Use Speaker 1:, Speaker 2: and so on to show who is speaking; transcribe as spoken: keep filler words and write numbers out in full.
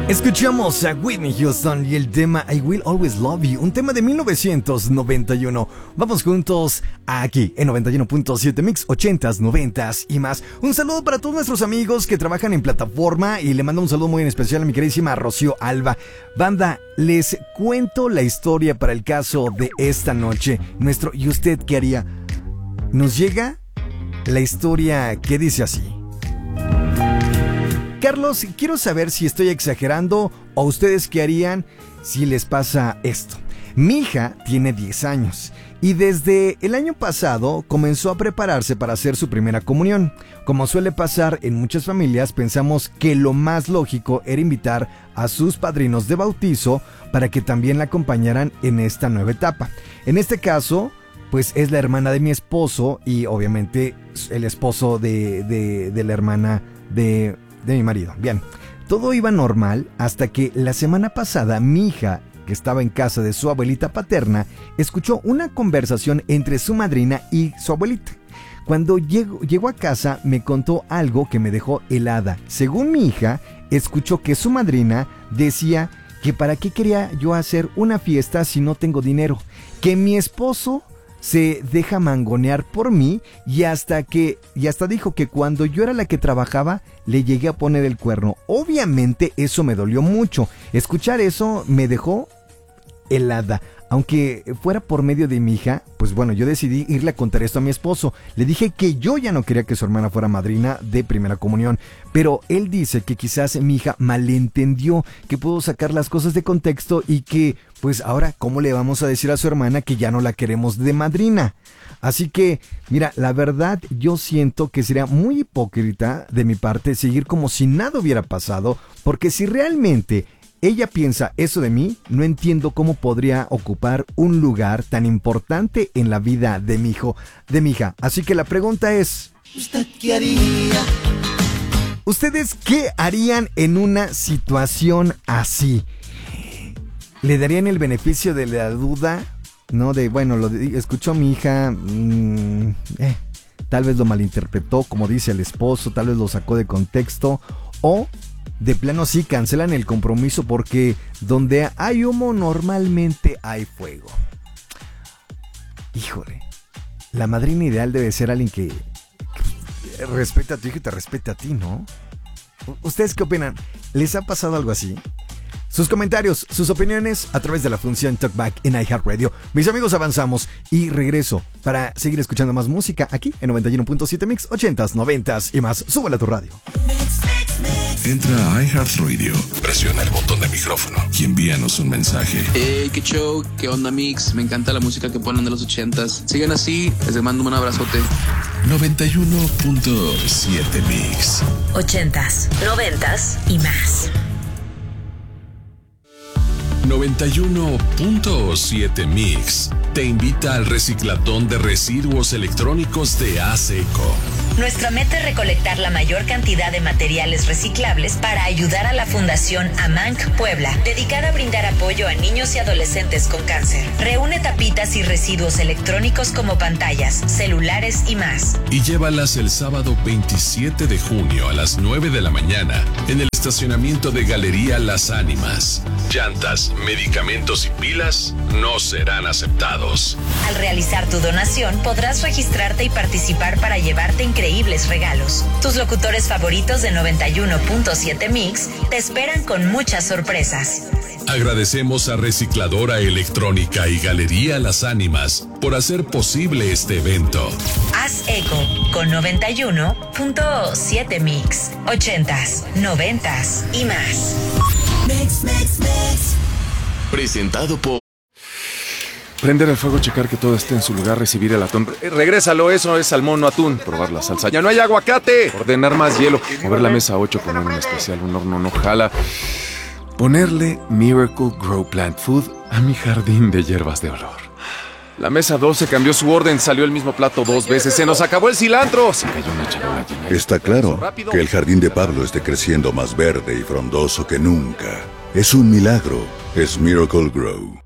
Speaker 1: Escuchamos a Whitney Houston y el tema I Will Always Love You, un tema de mil novecientos noventa y uno. Vamos juntos aquí en noventa y uno punto siete Mix, ochentas, noventas y más. Un saludo para todos nuestros amigos que trabajan en plataforma y le mando un saludo muy en especial a mi queridísima Rocío Alba. Banda, les cuento la historia para el caso de esta noche. Nuestro ¿y usted qué haría? Nos llega la historia que dice así. Carlos, quiero saber si estoy exagerando o ustedes qué harían si les pasa esto. Mi hija tiene diez años y desde el año pasado comenzó a prepararse para hacer su primera comunión. Como suele pasar en muchas familias, pensamos que lo más lógico era invitar a sus padrinos de bautizo para que también la acompañaran en esta nueva etapa. En este caso, pues es la hermana de mi esposo y obviamente el esposo de, de, de la hermana de... de mi marido. Bien, todo iba normal hasta que la semana pasada mi hija, que estaba en casa de su abuelita paterna, escuchó una conversación entre su madrina y su abuelita. Cuando llegó, llegó a casa me contó algo que me dejó helada. Según mi hija, escuchó que su madrina decía que para qué quería yo hacer una fiesta si no tengo dinero, que mi esposo se deja mangonear por mí y hasta que y hasta dijo que cuando yo era la que trabajaba le llegué a poner el cuerno. Obviamente eso me dolió mucho. Escuchar eso me dejó helada. Aunque fuera por medio de mi hija, pues bueno, yo decidí irle a contar esto a mi esposo. Le dije que yo ya no quería que su hermana fuera madrina de primera comunión, pero él dice que quizás mi hija malentendió, que pudo sacar las cosas de contexto y que, pues ahora, ¿cómo le vamos a decir a su hermana que ya no la queremos de madrina? Así que, mira, la verdad yo siento que sería muy hipócrita de mi parte seguir como si nada hubiera pasado, porque si realmente ella piensa eso de mí, no entiendo cómo podría ocupar un lugar tan importante en la vida de mi hijo, de mi hija. Así que la pregunta es, ¿usted qué haría? ¿Ustedes qué harían en una situación así? ¿Le darían el beneficio de la duda? No, de, bueno, lo de, escuchó mi hija, mmm, eh, tal vez lo malinterpretó, como dice el esposo, tal vez lo sacó de contexto, o de plano sí cancelan el compromiso porque donde hay humo normalmente hay fuego. Híjole, la madrina ideal debe ser alguien que, que respeta a tu hijo y te respete a ti, ¿no? ¿Ustedes qué opinan? ¿Les ha pasado algo así? Sus comentarios, sus opiniones a través de la función Talkback en iHeartRadio. Mis amigos, avanzamos y regreso para seguir escuchando más música aquí en noventa y uno punto siete Mix, ochentas, noventas y más. Súbele a tu radio.
Speaker 2: Entra a iHeartRadio, presiona el botón de micrófono y envíanos un mensaje.
Speaker 3: Hey, qué show, qué onda, Mix. Me encanta la música que ponen de los ochentas. Sigan así, les mando un abrazote.
Speaker 2: noventa y uno punto siete Mix.
Speaker 4: Ochentas, noventas y más.
Speaker 2: noventa y uno punto siete Mix te invita al reciclatón de residuos electrónicos de ASECO.
Speaker 4: Nuestra meta es recolectar la mayor cantidad de materiales reciclables para ayudar a la Fundación AMANC Puebla, dedicada a brindar apoyo a niños y adolescentes con cáncer. Reúne tapitas y residuos electrónicos como pantallas, celulares y más.
Speaker 2: Y llévalas el sábado veintisiete de junio a las nueve de la mañana en el estacionamiento de Galería Las Ánimas. Llantas, medicamentos y pilas no serán aceptados.
Speaker 4: Al realizar tu donación podrás registrarte y participar para llevarte increíbles regalos. Tus locutores favoritos de noventa y uno punto siete Mix te esperan con muchas sorpresas.
Speaker 2: Agradecemos a Recicladora Electrónica y Galería Las Ánimas por hacer posible este evento.
Speaker 4: Haz eco con noventa y uno punto siete Mix. Ochentas, noventas y más.
Speaker 5: Mix, mix, mix.
Speaker 6: Presentado por...
Speaker 7: Prender el fuego, checar que todo esté en su lugar, recibir el atún. Eh, regrésalo, eso es salmón, no atún. Probar la salsa. ¡Ya no hay aguacate! Ordenar más hielo. Mover la mesa ocho, poner un especial, un horno no jala. Ponerle Miracle Grow Plant Food a mi jardín de hierbas de olor. La mesa doce cambió su orden, salió el mismo plato dos veces. ¡Se nos acabó el cilantro! Se cayó una charola llena de...
Speaker 8: Está claro que el jardín de Pablo esté creciendo más verde y frondoso que nunca. Es un milagro. Es Miracle Grow.